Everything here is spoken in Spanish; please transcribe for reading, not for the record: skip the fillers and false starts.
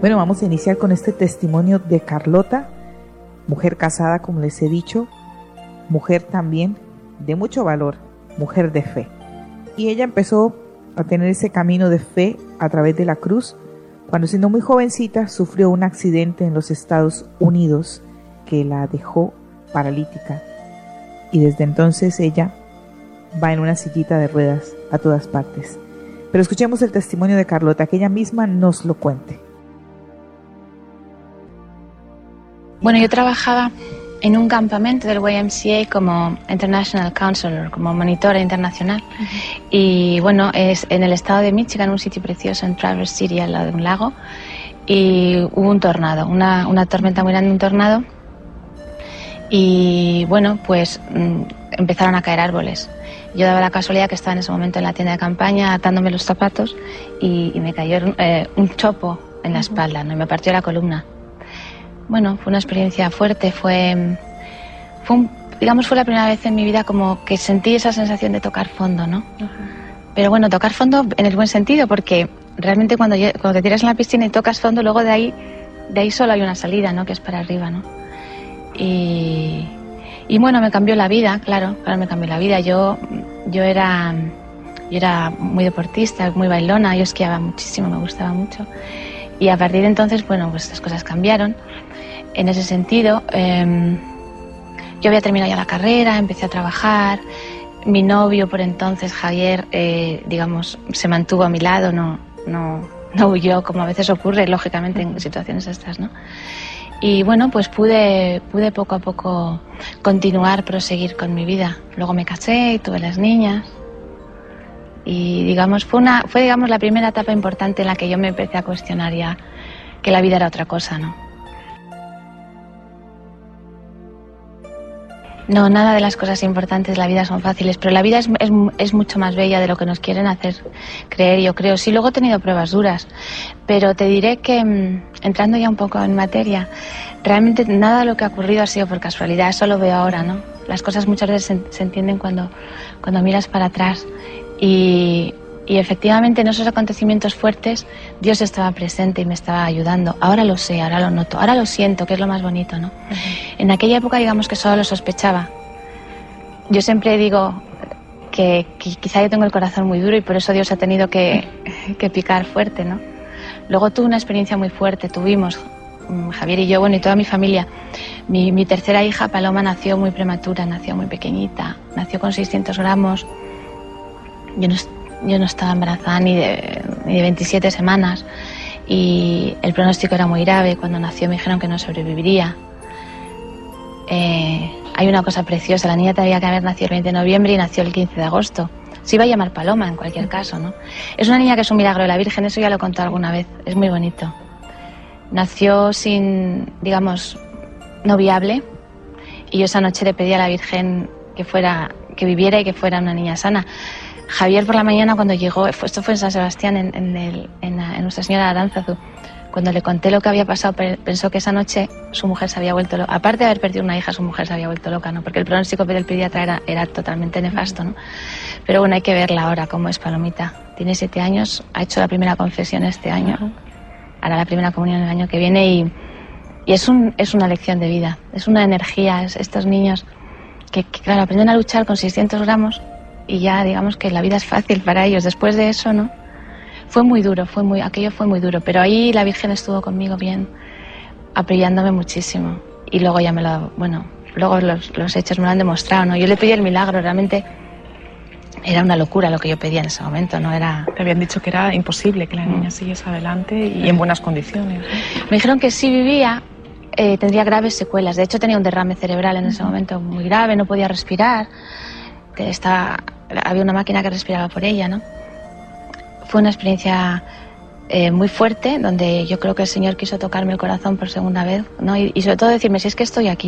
Bueno, vamos a iniciar con este testimonio de Carlota, mujer casada, como les he dicho, mujer también de mucho valor, mujer de fe. Y ella empezó a tener ese camino de fe a través de la cruz cuando, siendo muy jovencita, sufrió un accidente en los Estados Unidos que la dejó paralítica. Y desde entonces ella va en una sillita de ruedas a todas partes. Pero escuchemos el testimonio de Carlota, que ella misma nos lo cuente. Bueno, yo trabajaba en un campamento del YMCA como International Counselor, como monitora internacional. Y bueno, es en el estado de Michigan, un sitio precioso en Traverse City, al lado de un lago. Y hubo un tornado, una tormenta muy grande, un tornado. Y bueno, pues empezaron a caer árboles. Yo daba la casualidad que estaba en ese momento en la tienda de campaña atándome los zapatos y me cayó un chopo en la espalda, ¿no? Y me partió la columna. Bueno, fue una experiencia fuerte, fue la primera vez en mi vida como que sentí esa sensación de tocar fondo, ¿no? Pero bueno, tocar fondo en el buen sentido, porque realmente cuando te tiras en la piscina y tocas fondo, luego de ahí solo hay una salida, ¿no? Que es para arriba, ¿no? Y bueno, me cambió la vida, claro, me cambió la vida. Yo era muy deportista, muy bailona, yo esquiaba muchísimo, me gustaba mucho. Y a partir de entonces, bueno, pues las cosas cambiaron. En ese sentido, yo había terminado ya la carrera, empecé a trabajar. Mi novio por entonces, Javier, digamos, se mantuvo a mi lado, no huyó, como a veces ocurre, lógicamente, en situaciones estas, ¿no? Y bueno, pues pude poco a poco proseguir con mi vida. Luego me casé y tuve las niñas. Y digamos, fue la primera etapa importante en la que yo me empecé a cuestionar ya que la vida era otra cosa, ¿no? No, nada de las cosas importantes de la vida son fáciles, pero la vida es mucho más bella de lo que nos quieren hacer creer, yo creo. Sí, luego he tenido pruebas duras, pero te diré que, entrando ya un poco en materia, realmente nada de lo que ha ocurrido ha sido por casualidad, eso lo veo ahora, ¿no? Las cosas muchas veces se entienden cuando miras para atrás y efectivamente en esos acontecimientos fuertes Dios estaba presente y me estaba ayudando. Ahora lo sé, ahora lo noto, ahora lo siento, que es lo más bonito, ¿no? En aquella época, digamos que solo lo sospechaba. Yo siempre digo que quizá yo tengo el corazón muy duro y por eso Dios ha tenido que picar fuerte, ¿no? Luego tuve una experiencia muy fuerte, tuvimos, Javier y yo, bueno, y toda mi familia. Mi tercera hija, Paloma, nació muy prematura, nació muy pequeñita, nació con 600 gramos. Yo no estaba embarazada ni de 27 semanas y el pronóstico era muy grave. Cuando nació me dijeron que no sobreviviría. Hay una cosa preciosa, la niña tenía que haber nacido el 20 de noviembre y nació el 15 de agosto. Se iba a llamar Paloma en cualquier caso, ¿no? Es una niña que es un milagro de la Virgen, eso ya lo he contado alguna vez, es muy bonito. Nació sin, digamos, no viable y yo esa noche le pedí a la Virgen que viviera y que fuera una niña sana. Javier por la mañana cuando llegó, esto fue en San Sebastián, en Nuestra Señora de Aránzazu, cuando le conté lo que había pasado, pensó que esa noche su mujer se había vuelto loca. Aparte de haber perdido una hija, su mujer se había vuelto loca, ¿no? Porque el pronóstico del pediatra era totalmente nefasto, ¿no? Pero bueno, hay que verla ahora cómo es Palomita. Tiene 7 años, ha hecho la primera confesión este año, hará la primera comunión el año que viene y es una lección de vida, es una energía, estos niños que claro, aprenden a luchar con 600 gramos y ya digamos que la vida es fácil para ellos. Después de eso, ¿no? Fue muy duro, aquello fue muy duro, pero ahí la Virgen estuvo conmigo bien, apoyándome muchísimo. Y luego ya luego los hechos me lo han demostrado, ¿no? Yo le pedí el milagro, realmente era una locura lo que yo pedía en ese momento, no era... Te habían dicho que era imposible que la niña siguiese adelante y en buenas condiciones, ¿no? Me dijeron que si vivía tendría graves secuelas. De hecho tenía un derrame cerebral en ese momento muy grave, no podía respirar, había una máquina que respiraba por ella, ¿no? Fue una experiencia muy fuerte, donde yo creo que el Señor quiso tocarme el corazón por segunda vez, ¿no? Y sobre todo decirme, si es que estoy aquí.